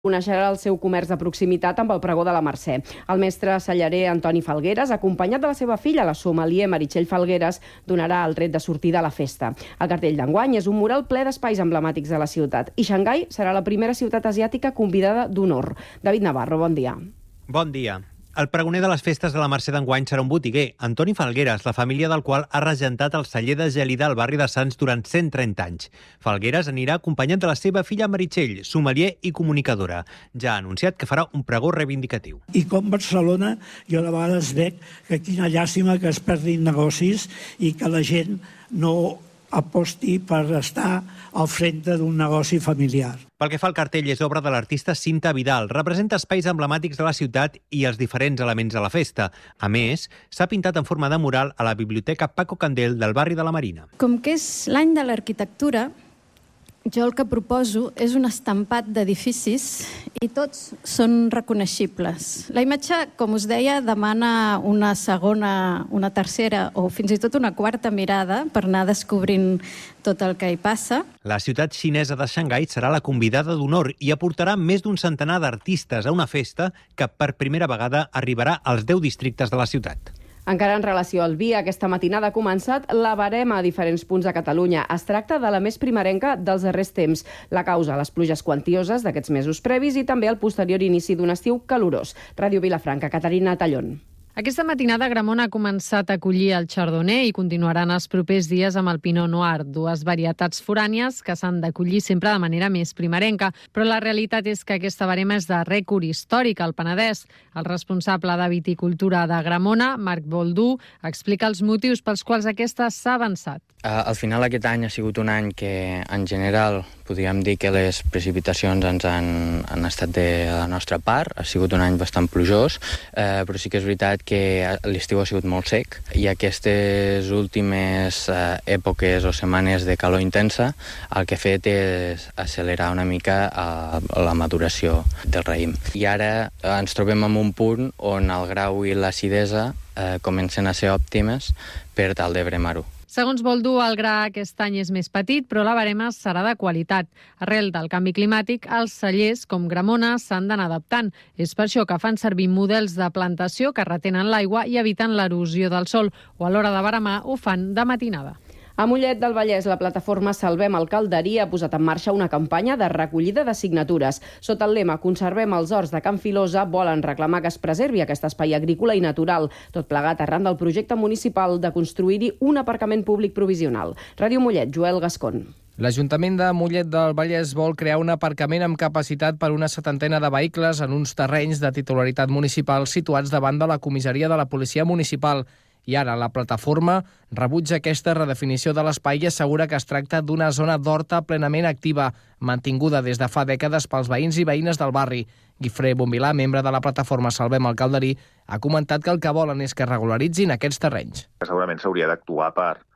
coneixerà el seu comerç de proximitat amb el pregó de la Mercè. El mestre cellarer Antoni Falgueres, acompanyat de la seva filla, la sommelier Meritxell Falgueres, donarà el tret de sortida a la festa. El cartell d'enguany és un mural ple d'espais emblemàtics de la ciutat i Xangai serà la primera ciutat asiàtica convidada d'honor. David Navarro, bon dia. Bon dia. El pregoner de les festes de la Mercè d'enguany serà un botiguer, Antoni Falgueres, la família del qual ha regentat el celler de Gelida al barri de Sants durant 130 anys. Falgueres anirà acompanyat de la seva filla Meritxell, sommelier i comunicadora. Ja ha anunciat que farà un pregó reivindicatiu. I com Barcelona, jo de vegades veig que quina llàstima que es perdin negocis i que la gent no aposti per estar al frente d'un negoci familiar. Pel que fa al cartell, és obra de l'artista Cinta Vidal. Representa espais emblemàtics de la ciutat i els diferents elements de la festa. A més, s'ha pintat en forma de mural a la Biblioteca Paco Candel del barri de la Marina. Com que és l'any de l'arquitectura, jo el que proposo és un estampat d'edificis i tots són reconeixibles. La imatge, com us deia, demana una segona, una tercera o fins i tot una quarta mirada per anar descobrint tot el que hi passa. La ciutat xinesa de Xangai serà la convidada d'honor i aportarà més d'un centenar d'artistes a una festa que per primera vegada arribarà als 10 districtes de la ciutat. Encara en relació al vi, aquesta matinada ha començat la barema a diferents punts de Catalunya. Es tracta de la més primerenca dels darrers temps. La causa, les pluges quantioses d'aquests mesos previs i també el posterior inici d'un estiu calorós. Ràdio Vilafranca, Caterina Tallón. Aquesta matinada Gramont ha començat a collir el Chardonnay i continuaran els propers dies amb el Pinot Noir, dues varietats forànies que s'han de collir sempre de manera més primerenca. Però la realitat és que aquesta barema és de rècord històric al Penedès. El responsable de viticultura de Gramona, Marc Boldú, explica els motius pels quals aquesta s'ha avançat. Al final aquest any ha sigut un any que, en general, podríem dir que les precipitacions ens han estat de la nostra part. Ha sigut un any bastant plujós, però sí que és veritat que l'estiu ha sigut molt sec i aquestes últimes èpoques o setmanes de calor intensa el que ha fet és accelerar una mica la maduració del raïm. I ara ens trobem en un punt on el grau i l'acidesa comencen a ser òptimes per tal de bremar-ho. Segons Boldú, el gra aquest any és més petit, però la barema serà de qualitat. Arrel del canvi climàtic, els cellers, com Gramona, s'han d'anar adaptant. És per això que fan servir models de plantació que retenen l'aigua i eviten l'erosió del sòl, o a l'hora de baremar ho fan de matinada. A Mollet del Vallès, la plataforma Salvem el Calderí ha posat en marxa una campanya de recollida de signatures. Sota el lema Conservem els horts de Can Filosa, volen reclamar que es preservi aquest espai agrícola i natural, tot plegat arran del projecte municipal de construir-hi un aparcament públic provisional. Ràdio Mollet, Joel Gascon. L'Ajuntament de Mollet del Vallès vol crear un aparcament amb capacitat per una 70 de vehicles en uns terrenys de titularitat municipal situats davant de la comissaria de la Policia Municipal. I ara la plataforma rebutja aquesta redefinició de l'espai i assegura que es tracta d'una zona d'horta plenament activa, mantinguda des de fa dècades pels veïns i veïnes del barri. Guifré Bonvilà, membre de la plataforma Salvem el Calderí, ha comentat que el que volen és que regularitzin aquests terrenys. Segurament s'hauria d'actuar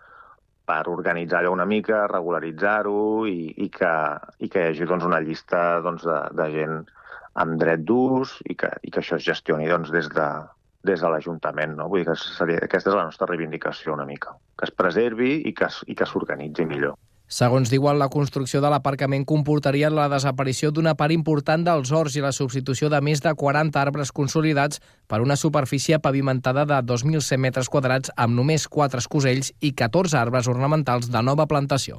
per organitzar allò una mica, regularitzar-ho i que hi hagi una llista de gent amb dret d'ús i que això es gestioni des de l'Ajuntament, no? Vull dir que aquesta és la nostra reivindicació una mica, que es preservi i que s'organitzi millor. Segons diuen, la construcció de l'aparcament comportaria la desaparició d'una part important dels horts i la substitució de més de 40 arbres consolidats per una superfície pavimentada de 2.100 metres quadrats amb només 4 escosells i 14 arbres ornamentals de nova plantació.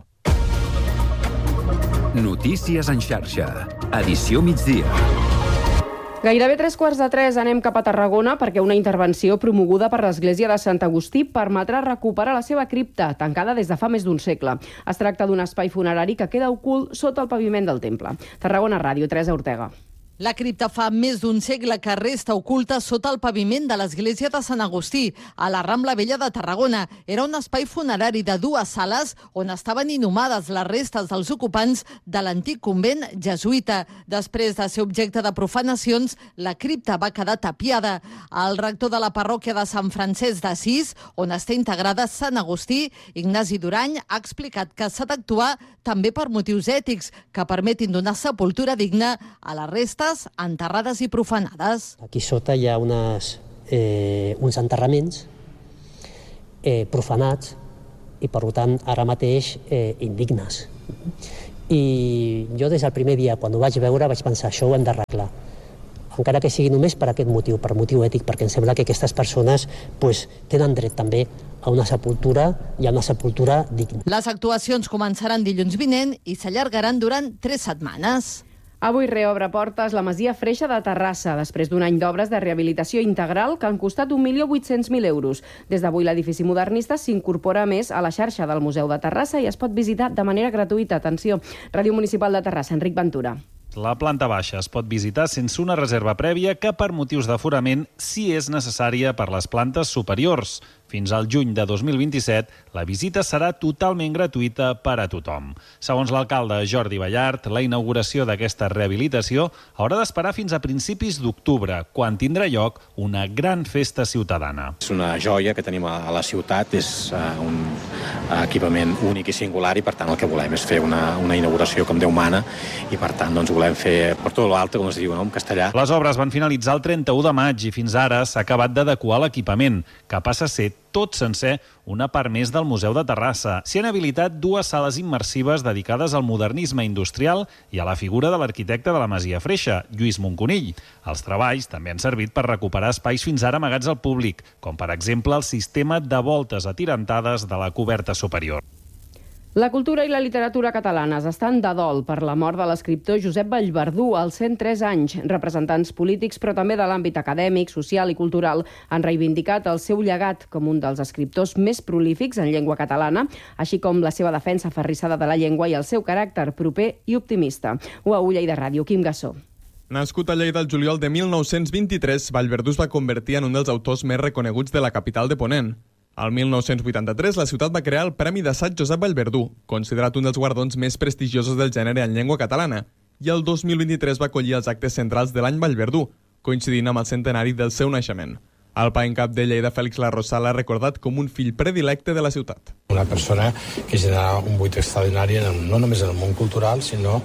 Notícies en xarxa. Edició migdia. Gairebé 3:15 anem cap a Tarragona perquè una intervenció promoguda per l'Església de Sant Agustí permetrà recuperar la seva cripta, tancada des de fa més d'un segle. Es tracta d'un espai funerari que queda ocult sota el paviment del temple. Tarragona Ràdio, Teresa Ortega. La cripta fa més d'un segle que resta oculta sota el paviment de l'església de Sant Agustí, a la Rambla Vella de Tarragona. Era un espai funerari de 2 sales on estaven inhumades les restes dels ocupants de l'antic convent jesuïta. Després de ser objecte de profanacions, la cripta va quedar tapiada. El rector de la parròquia de Sant Francesc d'Assís, on està integrada Sant Agustí, Ignasi Durany, ha explicat que s'ha d'actuar també per motius ètics que permetin donar sepultura digna a les restes enterrades i profanades. Aquí sota hi ha uns enterraments profanats i, per tant, ara mateix indignes. I jo des del primer dia, quan ho vaig veure, vaig pensar, això ho hem d'arreglar. Encara que sigui només per aquest motiu, per motiu ètic, perquè em sembla que aquestes persones tenen dret també a una sepultura i a una sepultura digna. Les actuacions començaran dilluns vinent i s'allargaran durant 3 setmanes. Avui reobre portes la Masia Freixa de Terrassa, després d'un any d'obres de rehabilitació integral que han costat 1.800.000 euros. Des d'avui l'edifici modernista s'incorpora més a la xarxa del Museu de Terrassa i es pot visitar de manera gratuïta. Atenció, Ràdio Municipal de Terrassa, Enric Ventura. La planta baixa es pot visitar sense una reserva prèvia que per motius d'aforament sí és necessària per les plantes superiors. Fins al juny de 2027, la visita serà totalment gratuïta per a tothom. Segons l'alcalde Jordi Ballart, la inauguració d'aquesta rehabilitació haurà d'esperar fins a principis d'octubre, quan tindrà lloc una gran festa ciutadana. És una joia que tenim a la ciutat, és un equipament únic i singular i, per tant, el que volem és fer una inauguració com Déu mana i, per tant, doncs, volem fer per tot l'altre, com es diu en castellà. Les obres van finalitzar el 31 de maig i fins ara s'ha acabat d'adequar l'equipament, que passa a ser tot sencer una part més del Museu de Terrassa. S'hi han habilitat 2 sales immersives dedicades al modernisme industrial i a la figura de l'arquitecte de la Masia Freixa, Lluís Monconill. Els treballs també han servit per recuperar espais fins ara amagats al públic, com per exemple el sistema de voltes atirantades de la coberta superior. La cultura i la literatura catalanes estan de dol per la mort de l'escriptor Josep Vallverdú als 103 anys. Representants polítics, però també de l'àmbit acadèmic, social i cultural, han reivindicat el seu llegat com un dels escriptors més prolífics en llengua catalana, així com la seva defensa aferrissada de la llengua i el seu caràcter proper i optimista. UAU Lleida Ràdio, Quim Gassó. Nascut a Lleida el juliol de 1923, Vallverdú es va convertir en un dels autors més reconeguts de la capital de Ponent. Al 1983, la ciutat va crear el Premi d'Assaig Josep Vallverdú, considerat un dels guardons més prestigiosos del gènere en llengua catalana, i el 2023 va acollir els actes centrals de l'any Vallverdú, coincidint amb el centenari del seu naixement. El pare en cap de Lleida, Fèlix Larrosa, l'ha recordat com un fill predilecte de la ciutat. Una persona que genera un buit extraordinari no només en el món cultural, sinó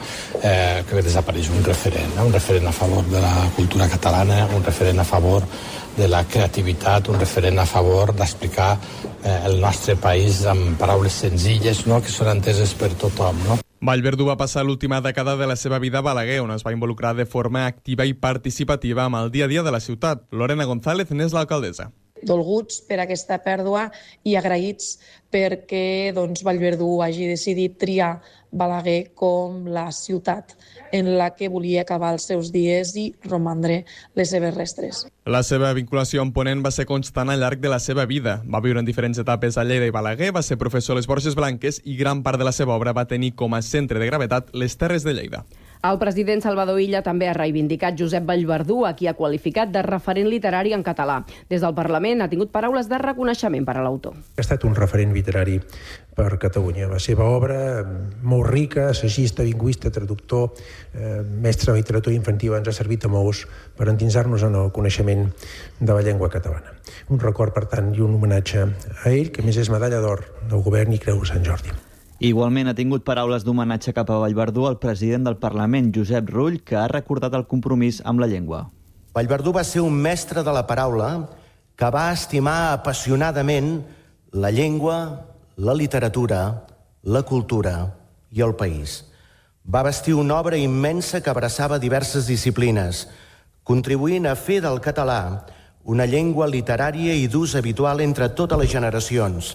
que desapareix un referent a favor de la cultura catalana, un referent a favor de la creativitat, un referent a favor d'explicar el nostre país amb paraules senzilles, no? Que són enteses per tothom. No? Vallverdú va passar l'última dècada de la seva vida a Balaguer, on es va involucrar de forma activa i participativa amb el dia a dia de la ciutat. Lorena González n'és l'alcaldessa. Dolguts per aquesta pèrdua i agraïts perquè Vallverdú hagi decidit triar Balaguer com la ciutat en la que volia acabar els seus dies i romandre les seves restes. La seva vinculació amb Ponent va ser constant al llarg de la seva vida. Va viure en diferents etapes a Lleida i Balaguer, va ser professor a les Borges Blanques i gran part de la seva obra va tenir com a centre de gravetat les Terres de Lleida. El president Salvador Illa també ha reivindicat Josep Vallverdú, a qui ha qualificat de referent literari en català. Des del Parlament ha tingut paraules de reconeixement per a l'autor. Ha estat un referent literari per Catalunya. La seva obra, molt rica, assagista, lingüista, traductor, mestre de literatura infantil, ens ha servit a molts per endinsar-nos en el coneixement de la llengua catalana. Un record, per tant, i un homenatge a ell, que a més és medalla d'or del govern i Creu de Sant Jordi. Igualment ha tingut paraules d'homenatge cap a Vallverdú el president del Parlament, Josep Rull, que ha recordat el compromís amb la llengua. Vallverdú va ser un mestre de la paraula que va estimar apassionadament la llengua, la literatura, la cultura i el país. Va bastir una obra immensa que abraçava diverses disciplines, contribuint a fer del català una llengua literària i d'ús habitual entre totes les generacions.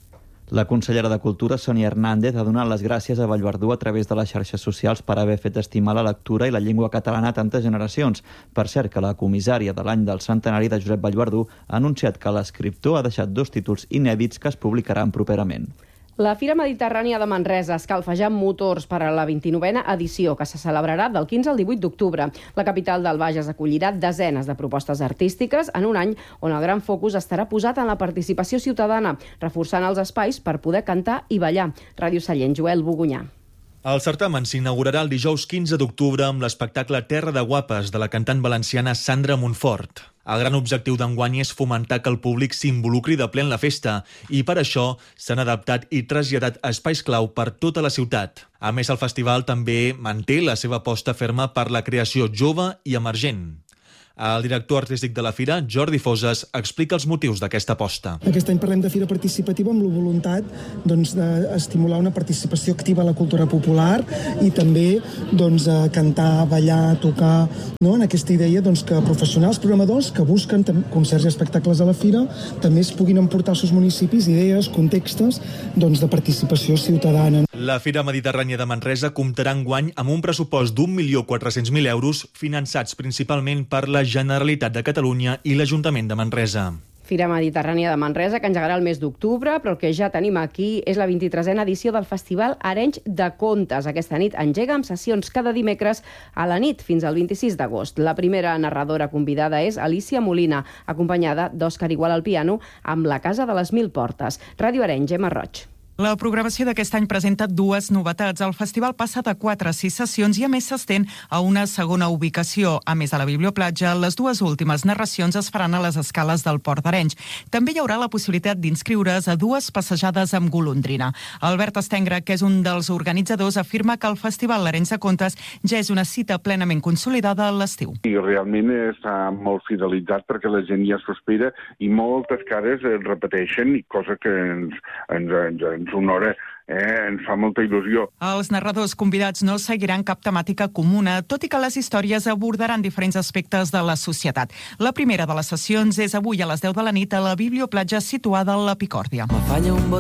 La consellera de Cultura, Sònia Hernández, ha donat les gràcies a Vallverdú a través de les xarxes socials per haver fet estimar la lectura i la llengua catalana a tantes generacions. Per cert, que la comissària de l'any del centenari de Josep Vallverdú ha anunciat que l'escriptor ha deixat 2 títols inèdits que es publicaran properament. La Fira Mediterrània de Manresa escalfejant motors per a la 29a edició, que se celebrarà del 15 al 18 d'octubre. La capital del Bages acollirà desenes de propostes artístiques en un any on el gran focus estarà posat en la participació ciutadana, reforçant els espais per poder cantar i ballar. Ràdio Sallent, Joel Bogunyà. El certamen s'inaugurarà el dijous 15 d'octubre amb l'espectacle Terra de Guapes de la cantant valenciana Sandra Montfort. El gran objectiu d'enguany és fomentar que el públic s'involucri de ple en la festa i per això s'han adaptat i traslladat espais clau per tota la ciutat. A més, el festival també manté la seva aposta ferma per la creació jove i emergent. El director artístic de la Fira, Jordi Foses, explica els motius d'aquesta aposta. Aquest any parlem de Fira Participativa amb la voluntat d'estimular una participació activa a la cultura popular i també cantar, ballar, tocar, en aquesta idea que professionals programadors que busquen concerts i espectacles a la Fira també es puguin emportar als seus municipis idees, contextes de participació ciutadana. La Fira Mediterrània de Manresa comptarà enguany amb un pressupost d'1.400.000 euros finançats principalment per la Generalitat de Catalunya i l'Ajuntament de Manresa. Fira Mediterrània de Manresa, que engegarà el mes d'octubre, però el que ja tenim aquí és la 23a edició del Festival Arenys de Contes. Aquesta nit engega amb sessions cada dimecres a la nit fins al 26 d'agost. La primera narradora convidada és Alicia Molina, acompanyada d'Òscar Igual al piano, amb La Casa de les Mil Portes. Ràdio Arenys, Gemma Roig. La programació d'aquest any presenta dues novetats. El festival passa de 4 a 6 sessions i a més s'estén a una segona ubicació. A més de la Biblioplatja, les dues últimes narracions es faran a les escales del Port d'Arenys. També hi haurà la possibilitat d'inscriure's a 2 passejades amb golondrina. Albert Estengre, que és un dels organitzadors, afirma que el Festival Arenys de Contes ja és una cita plenament consolidada a l'estiu. I realment està molt fidelitzat perquè la gent ja s'ho espera i moltes cares repeteixen, cosa que ens honora, ens fa molta il·lusió. Els narradors convidats no seguiran cap temàtica comuna, tot i que les històries abordaran diferents aspectes de la societat. La primera de les sessions és avui a les 10 de la nit a la Biblioplatja situada a la Picòrdia.